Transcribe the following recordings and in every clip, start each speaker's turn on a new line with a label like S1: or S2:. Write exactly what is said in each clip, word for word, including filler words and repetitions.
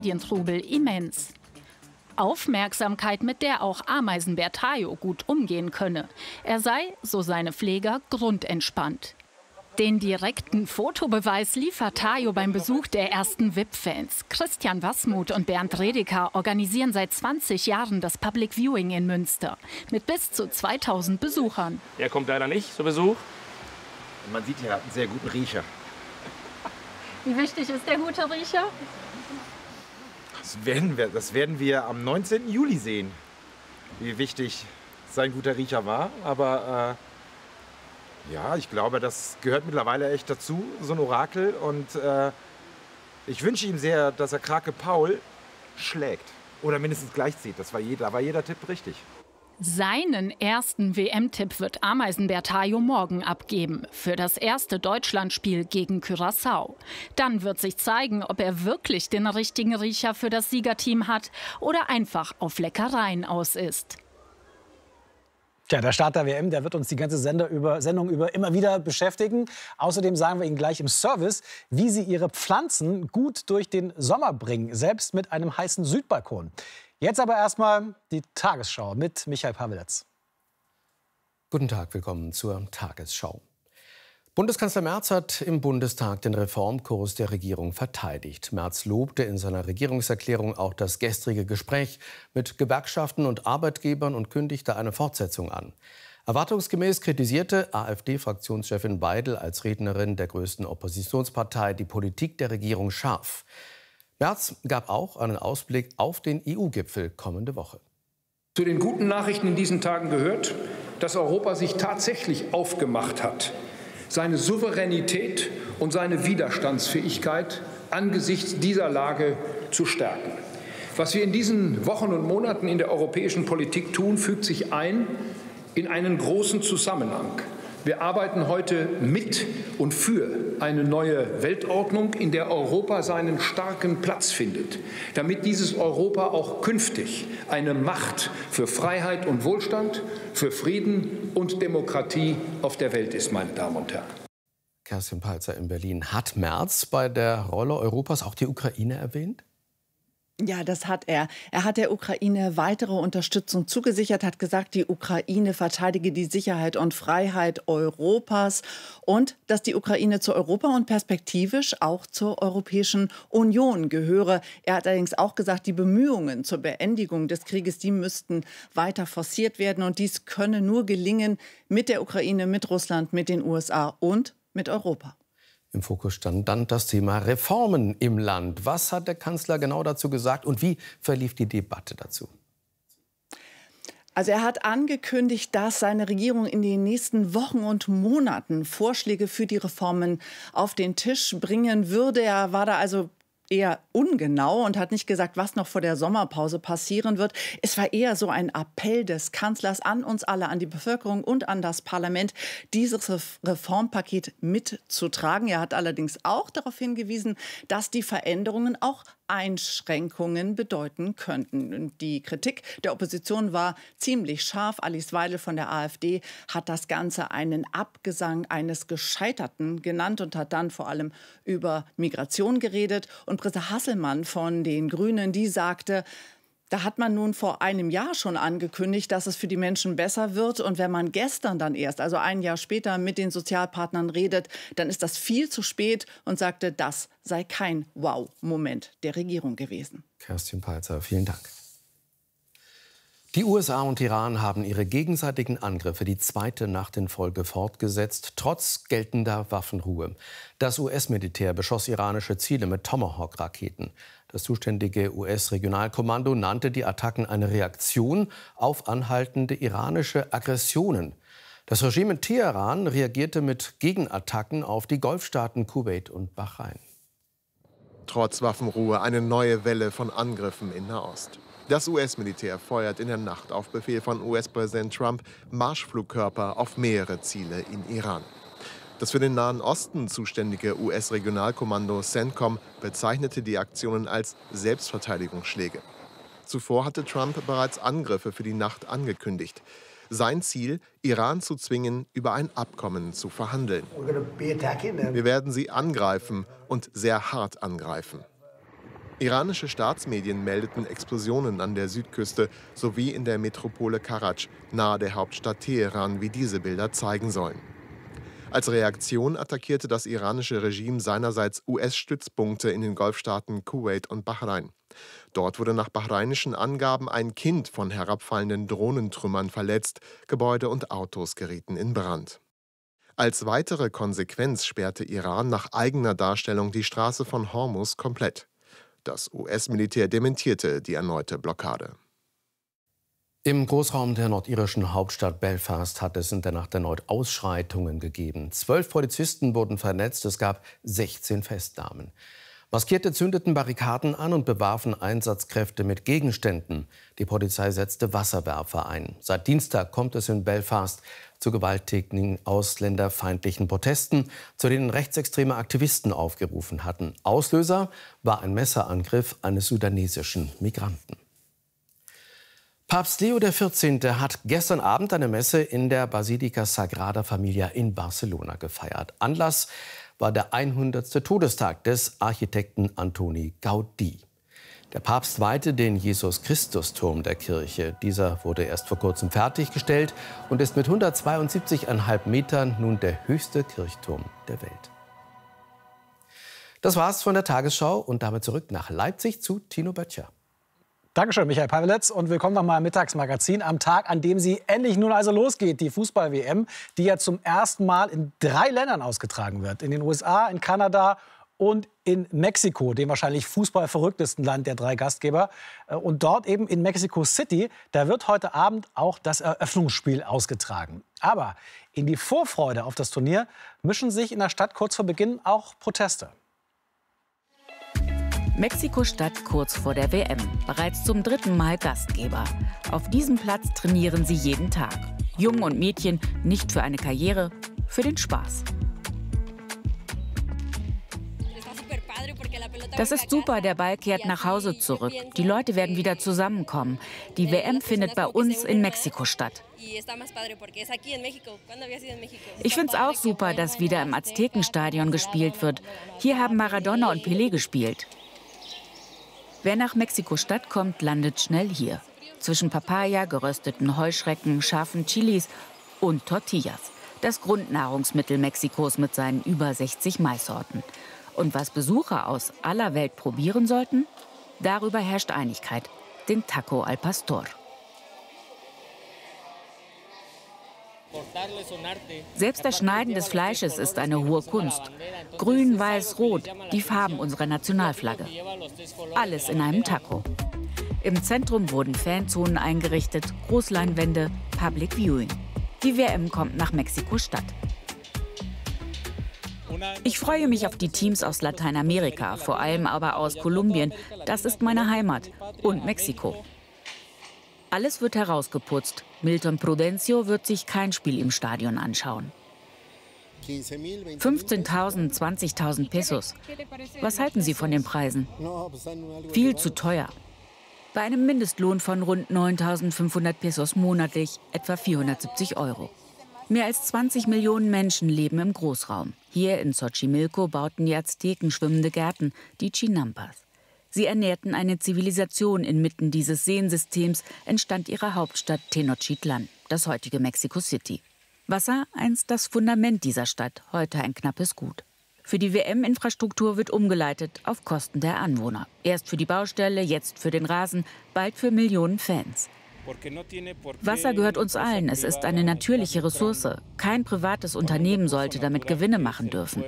S1: Medientrubel immens. Aufmerksamkeit, mit der auch Ameisenbär Tayo gut umgehen könne. Er sei, so seine Pfleger, grundentspannt. Den direkten Fotobeweis liefert Tayo beim Besuch der ersten V I P-Fans. Christian Wassmuth und Bernd Redeker organisieren seit zwanzig Jahren das Public Viewing in Münster mit bis zu zweitausend Besuchern.
S2: Er kommt leider nicht zu Besuch.
S3: Man sieht hier einen sehr guten Riecher.
S1: Wie wichtig ist der gute Riecher?
S3: Das werden wir, das werden wir am neunzehnten Juli sehen, wie wichtig sein guter Riecher war. Aber äh, ja, ich glaube, das gehört mittlerweile echt dazu, so ein Orakel. Und äh, ich wünsche ihm sehr, dass er Krake Paul schlägt oder mindestens gleichzieht. Das war jeder, da war jeder Tipp richtig.
S1: Seinen ersten W M-Tipp wird Ameisenbär Tayo morgen abgeben. Für das erste Deutschlandspiel gegen Curaçao. Dann wird sich zeigen, ob er wirklich den richtigen Riecher für das Siegerteam hat oder einfach auf Leckereien aus ist.
S4: Tja, der Start der W M, der wird uns die ganze Sender über, Sendung über immer wieder beschäftigen. Außerdem sagen wir Ihnen gleich im Service, wie Sie Ihre Pflanzen gut durch den Sommer bringen, selbst mit einem heißen Südbalkon. Jetzt aber erstmal die Tagesschau mit Michael Pawelitz.
S5: Guten Tag, willkommen zur Tagesschau. Bundeskanzler Merz hat im Bundestag den Reformkurs der Regierung verteidigt. Merz lobte in seiner Regierungserklärung auch das gestrige Gespräch mit Gewerkschaften und Arbeitgebern und kündigte eine Fortsetzung an. Erwartungsgemäß kritisierte AfD-Fraktionschefin Weidel als Rednerin der größten Oppositionspartei die Politik der Regierung scharf. Merz gab auch einen Ausblick auf den E U-Gipfel kommende Woche.
S6: Zu den guten Nachrichten in diesen Tagen gehört, dass Europa sich tatsächlich aufgemacht hat, seine Souveränität und seine Widerstandsfähigkeit angesichts dieser Lage zu stärken. Was wir in diesen Wochen und Monaten in der europäischen Politik tun, fügt sich ein in einen großen Zusammenhang. Wir arbeiten heute mit und für eine neue Weltordnung, in der Europa seinen starken Platz findet, damit dieses Europa auch künftig eine Macht für Freiheit und Wohlstand, für Frieden und Demokratie auf der Welt ist, meine Damen und Herren.
S5: Kerstin Palzer in Berlin. Hat Merz bei der Rolle Europas auch die Ukraine erwähnt?
S7: Ja, das hat er. Er hat der Ukraine weitere Unterstützung zugesichert, hat gesagt, die Ukraine verteidige die Sicherheit und Freiheit Europas und dass die Ukraine zu Europa und perspektivisch auch zur Europäischen Union gehöre. Er hat allerdings auch gesagt, die Bemühungen zur Beendigung des Krieges, die müssten weiter forciert werden und dies könne nur gelingen mit der Ukraine, mit Russland, mit den U S A und mit Europa.
S5: Im Fokus stand dann das Thema Reformen im Land. Was hat der Kanzler genau dazu gesagt und wie verlief die Debatte dazu?
S7: Also er hat angekündigt, dass seine Regierung in den nächsten Wochen und Monaten Vorschläge für die Reformen auf den Tisch bringen würde. Er war da also eher ungenau und hat nicht gesagt, was noch vor der Sommerpause passieren wird. Es war eher so ein Appell des Kanzlers an uns alle, an die Bevölkerung und an das Parlament, dieses Reformpaket mitzutragen. Er hat allerdings auch darauf hingewiesen, dass die Veränderungen auch Einschränkungen bedeuten könnten. Die Kritik der Opposition war ziemlich scharf. Alice Weidel von der AfD hat das Ganze einen Abgesang eines Gescheiterten genannt und hat dann vor allem über Migration geredet. Und Britta Hasselmann von den Grünen, die sagte, da hat man nun vor einem Jahr schon angekündigt, dass es für die Menschen besser wird. Und wenn man gestern dann erst, also ein Jahr später, mit den Sozialpartnern redet, dann ist das viel zu spät und sagte, das sei kein Wow-Moment der Regierung gewesen.
S5: Kerstin Palzer, vielen Dank. Die U S A und Iran haben ihre gegenseitigen Angriffe die zweite Nacht in Folge fortgesetzt, trotz geltender Waffenruhe. Das U S-Militär beschoss iranische Ziele mit Tomahawk-Raketen. Das zuständige U S-Regionalkommando nannte die Attacken eine Reaktion auf anhaltende iranische Aggressionen. Das Regime in Teheran reagierte mit Gegenattacken auf die Golfstaaten Kuwait und Bahrain.
S8: Trotz Waffenruhe eine neue Welle von Angriffen in Nahost. Das U S-Militär feuert in der Nacht auf Befehl von U S-Präsident Trump Marschflugkörper auf mehrere Ziele in Iran. Das für den Nahen Osten zuständige U S-Regionalkommando CENTCOM bezeichnete die Aktionen als Selbstverteidigungsschläge. Zuvor hatte Trump bereits Angriffe für die Nacht angekündigt. Sein Ziel, Iran zu zwingen, über ein Abkommen zu verhandeln. Wir werden sie angreifen und sehr hart angreifen. Iranische Staatsmedien meldeten Explosionen an der Südküste sowie in der Metropole Karaj, nahe der Hauptstadt Teheran, wie diese Bilder zeigen sollen. Als Reaktion attackierte das iranische Regime seinerseits U S-Stützpunkte in den Golfstaaten Kuwait und Bahrain. Dort wurde nach bahrainischen Angaben ein Kind von herabfallenden Drohnentrümmern verletzt, Gebäude und Autos gerieten in Brand. Als weitere Konsequenz sperrte Iran nach eigener Darstellung die Straße von Hormuz komplett. Das U S-Militär dementierte die erneute Blockade.
S5: Im Großraum der nordirischen Hauptstadt Belfast hat es in der Nacht erneut Ausschreitungen gegeben. Zwölf Polizisten wurden verletzt, es gab sechzehn Festnahmen. Maskierte zündeten Barrikaden an und bewarfen Einsatzkräfte mit Gegenständen. Die Polizei setzte Wasserwerfer ein. Seit Dienstag kommt es in Belfast zu gewalttätigen ausländerfeindlichen Protesten, zu denen rechtsextreme Aktivisten aufgerufen hatten. Auslöser war ein Messerangriff eines sudanesischen Migranten. Papst Leo der vierzehnte hat gestern Abend eine Messe in der Basilika Sagrada Familia in Barcelona gefeiert. Anlass war der hundertste Todestag des Architekten Antoni Gaudí. Der Papst weihte den Jesus-Christus-Turm der Kirche. Dieser wurde erst vor kurzem fertiggestellt und ist mit hundertzweiundsiebzig Komma fünf Metern nun der höchste Kirchturm der Welt. Das war's von der Tagesschau und damit zurück nach Leipzig zu Tino Böttcher.
S4: Dankeschön, Michael Pavelec, und willkommen nochmal im Mittagsmagazin am Tag, an dem sie endlich nun also losgeht, die Fußball-W M, die ja zum ersten Mal in drei Ländern ausgetragen wird. In den U S A, in Kanada und in Mexiko, dem wahrscheinlich fußballverrücktesten Land der drei Gastgeber. Und dort eben in Mexico City, da wird heute Abend auch das Eröffnungsspiel ausgetragen. Aber in die Vorfreude auf das Turnier mischen sich in der Stadt kurz vor Beginn auch Proteste.
S2: Mexiko-Stadt kurz vor der W M, bereits zum dritten Mal Gastgeber. Auf diesem Platz trainieren sie jeden Tag. Jungen und Mädchen nicht für eine Karriere, für den Spaß. Das ist super, der Ball kehrt nach Hause zurück. Die Leute werden wieder zusammenkommen. Die W M findet bei uns in Mexiko statt. Ich finde es auch super, dass wieder im Aztekenstadion gespielt wird. Hier haben Maradona und Pelé gespielt. Wer nach Mexiko-Stadt kommt, landet schnell hier. Zwischen Papaya, gerösteten Heuschrecken, scharfen Chilis und Tortillas. Das Grundnahrungsmittel Mexikos mit seinen über sechzig Maissorten. Und was Besucher aus aller Welt probieren sollten? Darüber herrscht Einigkeit. Den Taco al Pastor. Selbst das Schneiden des Fleisches ist eine hohe Kunst. Grün, Weiß, Rot, die Farben unserer Nationalflagge. Alles in einem Taco. Im Zentrum wurden Fanzonen eingerichtet, Großleinwände, Public Viewing. Die W M kommt nach Mexiko-Stadt. Ich freue mich auf die Teams aus Lateinamerika, vor allem aber aus Kolumbien. Das ist meine Heimat. Und Mexiko. Alles wird herausgeputzt. Milton Prudencio wird sich kein Spiel im Stadion anschauen. fünfzehntausend, zwanzigtausend Pesos. Was halten Sie von den Preisen? Viel zu teuer. Bei einem Mindestlohn von rund neuntausendfünfhundert Pesos monatlich, etwa vierhundertsiebzig Euro. Mehr als zwanzig Millionen Menschen leben im Großraum. Hier in Xochimilco bauten die Azteken schwimmende Gärten, die Chinampas. Sie ernährten eine Zivilisation. Inmitten dieses Seensystems entstand ihre Hauptstadt Tenochtitlan, das heutige Mexico City. Wasser, einst das Fundament dieser Stadt, heute ein knappes Gut. Für die W M-Infrastruktur wird umgeleitet auf Kosten der Anwohner. Erst für die Baustelle, jetzt für den Rasen, bald für Millionen Fans. Wasser gehört uns allen. Es ist eine natürliche Ressource. Kein privates Unternehmen sollte damit Gewinne machen dürfen.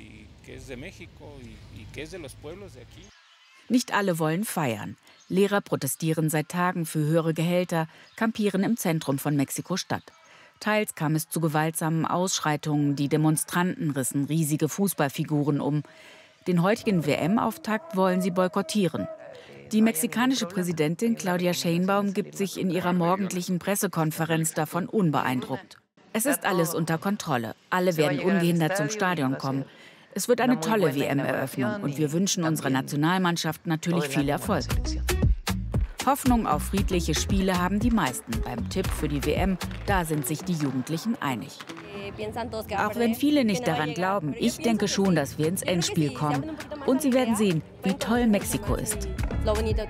S2: Nicht alle wollen feiern. Lehrer protestieren seit Tagen für höhere Gehälter, kampieren im Zentrum von Mexiko-Stadt. Teils kam es zu gewaltsamen Ausschreitungen. Die Demonstranten rissen riesige Fußballfiguren um. Den heutigen W M-Auftakt wollen sie boykottieren. Die mexikanische Präsidentin Claudia Sheinbaum gibt sich in ihrer morgendlichen Pressekonferenz davon unbeeindruckt. Es ist alles unter Kontrolle. Alle werden ungehindert zum Stadion kommen. Es wird eine tolle W M-Eröffnung und wir wünschen unserer Nationalmannschaft natürlich viel Erfolg. Hoffnung auf friedliche Spiele haben die meisten. Beim Tipp für die W M, da sind sich die Jugendlichen einig. Auch wenn viele nicht daran glauben, ich denke schon, dass wir ins Endspiel kommen. Und Sie werden sehen, wie toll Mexiko ist.